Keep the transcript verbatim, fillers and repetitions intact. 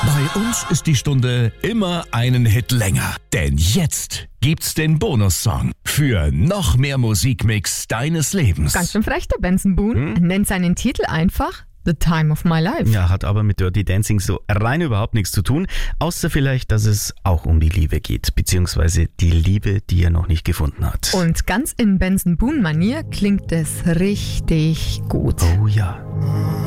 Bei uns ist die Stunde immer einen Hit länger. Denn jetzt gibt's den Bonussong für noch mehr Musikmix deines Lebens. Ganz schön frech, der Benson Boone. Hm? Nennt seinen Titel einfach The Time of My Life. Ja, hat aber mit Dirty Dancing so rein überhaupt nichts zu tun. Außer vielleicht, dass es auch um die Liebe geht. Beziehungsweise die Liebe, die er noch nicht gefunden hat. Und ganz in Benson Boone-Manier klingt es richtig gut. Oh ja.